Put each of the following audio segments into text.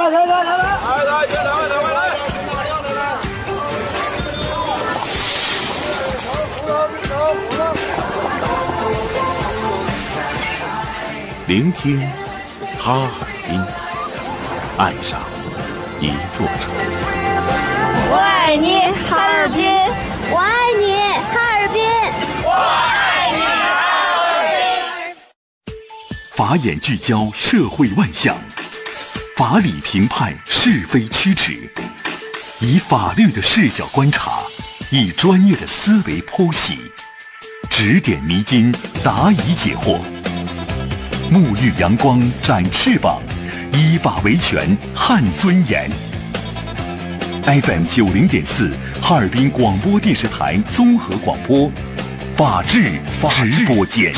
聆听哈尔滨，爱上一座城。 我爱你，哈尔滨！ 我爱你，哈尔滨！ 我爱你，哈尔滨！ 法眼聚焦社会万象，法理评判是非曲直，以法律的视角观察，以专业的思维剖析，指点迷津，答疑解惑。沐浴阳光，展翅膀，依法维权，撼尊严。FM 90.4，哈尔滨广播电视台综合广播，法治直播间。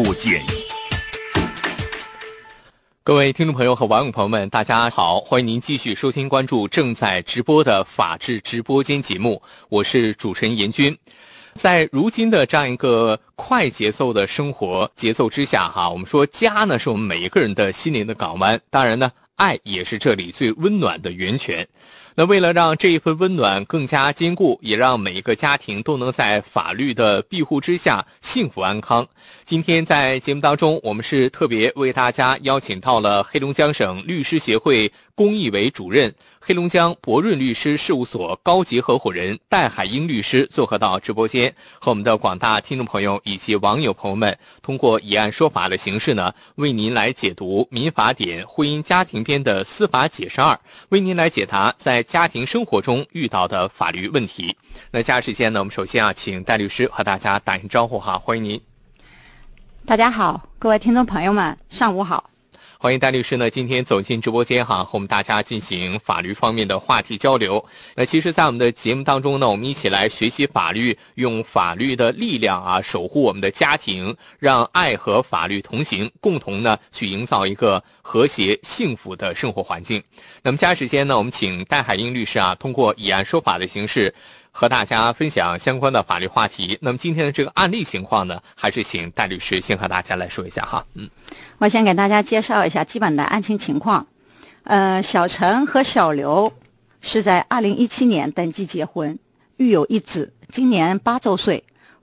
各位听众朋友和网友朋友们，大家好，欢迎您继续收听关注正在直播的法治直播间节目，我是主持人严军。在如今的这样一个快节奏的生活节奏之下我们说家呢是我们每一个人的心灵的港湾，当然呢爱也是这里最温暖的源泉。那为了让这一份温暖更加坚固，也让每一个家庭都能在法律的庇护之下幸福安康，今天在节目当中，我们是特别为大家邀请到了黑龙江省律师协会公益委主任、黑龙江博润律师事务所高级合伙人戴海英律师做客到直播间，和我们的广大听众朋友以及网友朋友们通过以案说法的形式呢，为您来解读民法典婚姻家庭篇的司法解释2，为您来解答在家庭生活中遇到的法律问题。那接下来时间呢，我们首先请戴律师和大家打声招呼欢迎您。 大家好，各位听众朋友们，上午好。 欢迎戴律师呢今天走进直播间和我们大家进行法律方面的话题交流。那其实在我们的节目当中呢，我们一起来学习法律，用法律的力量守护我们的家庭，让爱和法律同行，共同呢去营造一个和谐幸福的生活环境。那么接下来时间呢，我们请戴海英律师通过以案说法的形式和大家分享相关的法律话题。那么今天的这个案例情况呢，还是请戴律师先和大家来说一下我先给大家介绍一下基本的案情情况。小陈和小刘是在2017年登记结婚，育有一子，今年8周岁。